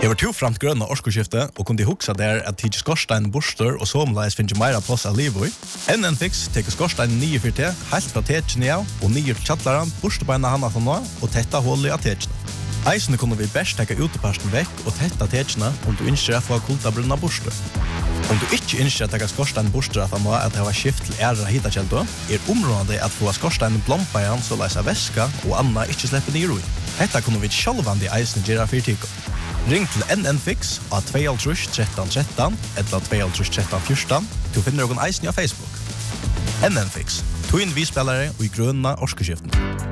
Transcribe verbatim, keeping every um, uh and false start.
Jeg var to framt grønne årskoskifte og kunne huksa der at tidsi skorstein borster og somleis finnes meira plass av livet. N N Fix teker skorstein nye for te, helt fra tekene av og nye til kjattlaran, borstebeina hana for nå og tetta hullet av tekene. Eisene kunne vi best teka uteparsten vekk og tetta tekene om du innskjer å få kultabrunna borster. Om du ikke innskjer å teka skorstein borster at han nå at det var skift til æra hitakjeldo, er området at få skorstein blompa igjen så leisa væska og anna ikke slipper nye roi. Hetta kunne vi sjálvandi eisene gjøre for tiko. Ring til N N Fix av to tre tre tre tre eller to tre tre tre fjorton til å finne noen eisen av Facebook. N N Fix, to inn vi spillere og i grønne årskeskiften.